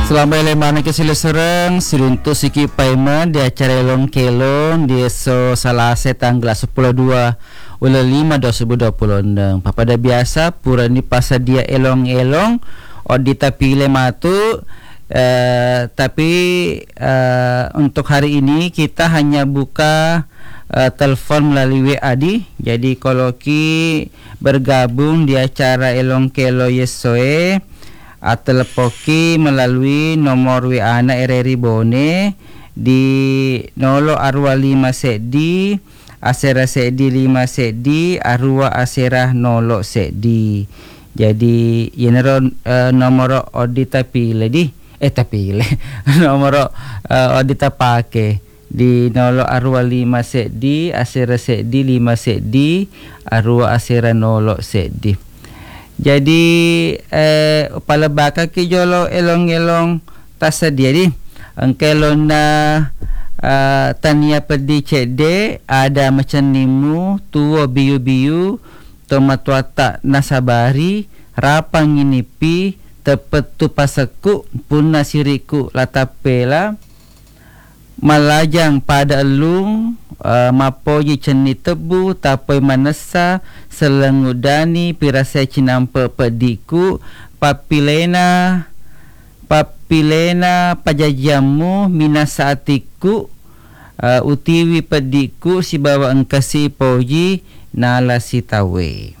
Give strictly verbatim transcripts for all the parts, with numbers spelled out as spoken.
Selama mana kesila serang siruntu siki paiman di acara elong kelong di so Salase tanggal sepuluh dua ulah lima dua ribu dua puluh enam. Papada biasa pura ni pasal dia elong-elong odita pilih matu. Uh, tapi uh, untuk hari ini kita hanya buka uh, telepon melalui W A di. Jadi kalau ki bergabung di acara elong kelo yesoe atau lepoki melalui nomor W A na R R I Bone di nolo arwa lima sedi asera sedi lima sedi arwa asera nolo sedi. Jadi yenero uh, nomor odita pilih di eh tapi nomor uh, odita pakai di nolo arwa lima sedi asera sedi lima sedi arwa asera nolo sedi. Jadi eh pala baka ki jolo elong-elong tasa dia di angkelon na uh, tania pedi cede ada macam nimu tuo biu-biu tomat wata nasabari rapang inipi tepetu pasaku pun nasiriku latapela malajang pada elung uh, mapoji ceni tebu tapoi manesa selengudani pirasa cinampe pediku papilena papilena pajajamu minasaatiku uh, utiwi pediku si bawa engkasi poji nala sitawe.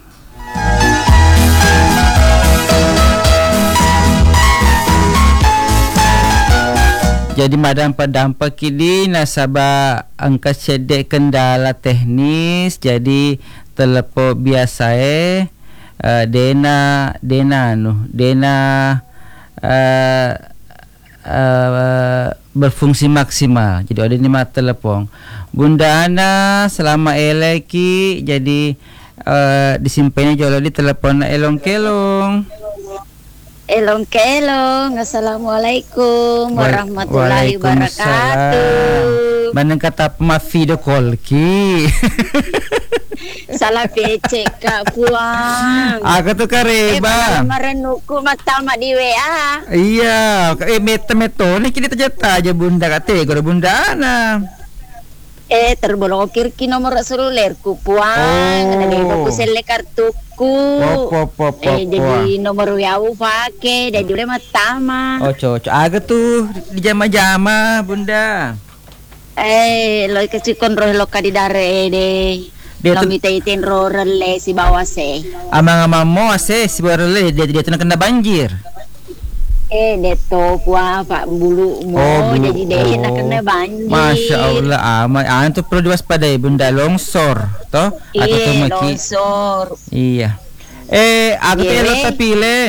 Jadi madam padampak kini nasabah angka sedek kendala teknis. Jadi telepo biasa eh uh, dena dena anu dena uh, uh, berfungsi maksimal. Jadi ada lima telepon. Bunda Ana selama eleki jadi uh, disimpannya jolo di telepon elong kelong. Elong kelong, assalamualaikum warahmatullahi wabarakatuh. Manang kata pema video call ki. Salah becek kak puang. Aku tuh kareba. Eh, merenuku mata mak di W A. Iya, eh meta meto ni kini terjata aja bunda kate, gora bunda Ana. Eh terblokir ki nomor selulerku puang. Oh. Ada aku sele kartuku. Pop, pop, pop, pop, eh jadi nomor W A u pakai, dan dulu matama. Oh cocok. Aga tuh di jama-jama bunda. Eh lo kasih kontrol lo di dare deh. Dia Lo tu minta itin ro rele si bawah se. amang-amang mo ase si barele dia dia tu nak kena banjir. Eh deto puang pak bulu mo Oh, bulu. jadi deh Oh. nak kena banjir. Masya Allah aman. Ah tu perlu diwaspadai bunda longsor toh atau tu Iya maki. longsor. Iya. Eh, aku tuh Iya, lo Re. pilih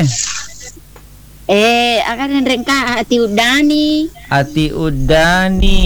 Eh akan rengka hati udani. Ati Udani.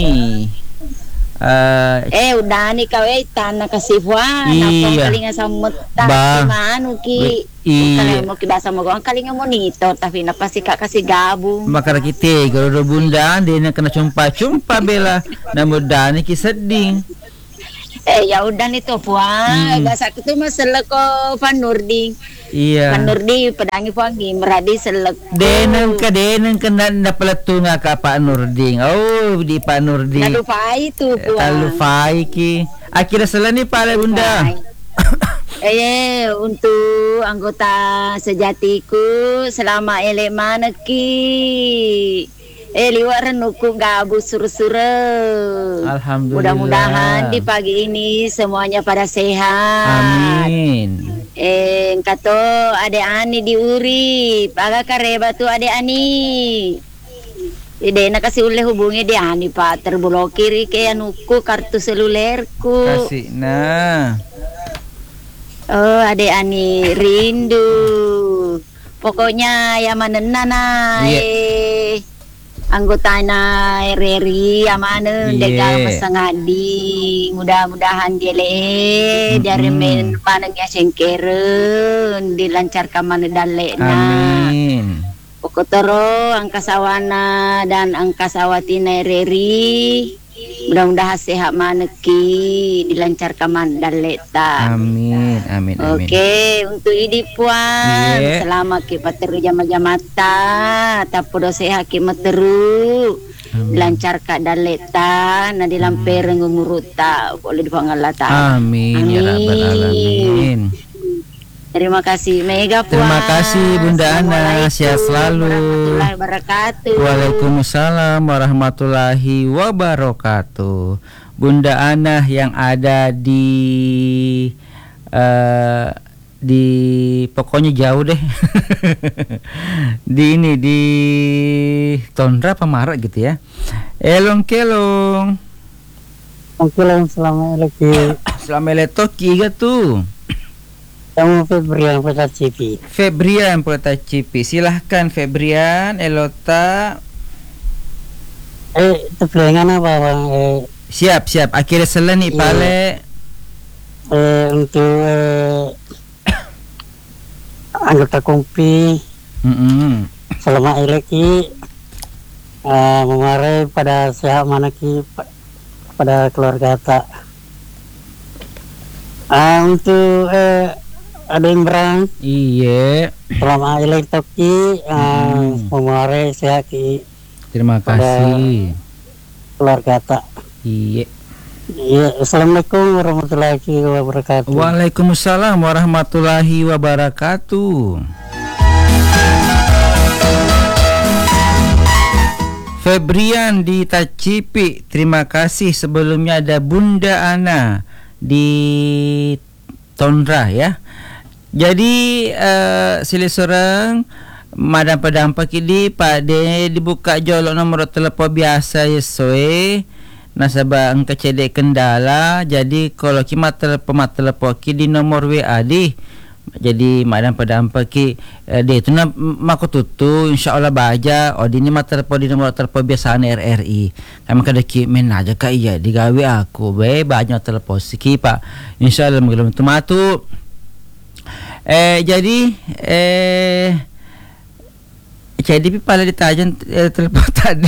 Uh, Eh udani kawe tanah kasih puang. Iya. Napa kalinga samut Ba. tak manu ki. Iya. Kalau mau ki bahasa mo kalinga monitor tapi napa sih kak kasih gabung. makara kita kalau bunda dia nak kena cumpa-cumpa bela namun Dani ki seding. Eh ya udah nih tuh puang. Hmm. Bahasa itu mah selek ko Panurding. Iya. Panurdi pedangi puangi meradi selek. Deneng ke deneng ke na, na peletunga ka Pak Nurding. Oh di Pak Nurding. Lalu pai itu puang. Lalu fai ki. Akhirnya selani pale bunda. Eh untuk anggota sejatiku selama ele mana ki. Eh liwat renuku gabu sur-sure. Alhamdulillah. Mudah-mudahan di pagi ini semuanya pada sehat. Amin. Eh kato ade ani diuri, paga kareba tu ade ani. Ide nak kasih uleh hubungi dia ani pak terblokir ke anuku kartu selulerku. Kasih nah. Oh ade ani rindu. Pokoknya ya manenana Iya. eh anggota na R R I ya mana Iya. degal masangadi. Mudah-mudahan dia le Mm-mm. dari men panengnya sengkeren dilancarkan mana dalek na. Amin. Pokotoro angkasawana dan angkasawati na R R I Mudah-mudahan sehat maneki dilancarkan mandaleta. Amin, amin, amin. Oke, untuk ini puan, Iya. selamat kita teru jama-jamata, tapodo sehat kita teru. Amin. Dilancarkan daleta, na dilampereng umuruta, boleh dipangalata. Amin, ya rabbal alamin. Terima kasih Mega puan. Terima kasih Bunda Ana, sehat selalu. Warahmatullahi wabarakatuh. Waalaikumsalam warahmatullahi wabarakatuh. Bunda Ana yang ada di uh, di pokoknya jauh deh. Di ini di Tondra apa Maret gitu ya. Elong kelong. Kelong selama lagi. Selama letoki gitu. Kamu Febrian Peta Cipi. Febrian Peta Cipi. Silahkan Febrian, Elota. Eh, tepelengan apa bang? Eh, Siap, siap. Akhirnya seleni Iya. pale. eh untuk eh, anggota kompi Mm-mm. selama lagi eh, memarai pada sehat manaki pa- pada keluarga tak. Ah, untuk eh, ada yang berang Iya. selama elektoki ah, Hmm. memarai sehat ki Terima Pada- kasih. keluarga tak. Iya. Ya, assalamualaikum warahmatullahi wabarakatuh. Waalaikumsalam warahmatullahi wabarakatuh. Febrian di Tacipi, terima kasih. Sebelumnya ada Bunda Ana di Tondra ya. Jadi uh, sila seorang madam pedampak ini pada dibuka jolok nomor telepon biasa ya soe. Nasabah engka cedek kendala, jadi kalau kita telepon mat telepon ki di nomor W A di. Jadi madam pedampak ki eh, dia itu na mako tutu insyaallah baja oh di ni mat telepon di nomor telepon biasaan R R I. Kami kada ki men aja ka iya digawe aku be banyak telepon siki Pak. Insyaallah menggelem tu matu. Eh jadi eh jadi pala ditajan eh, telepon tadi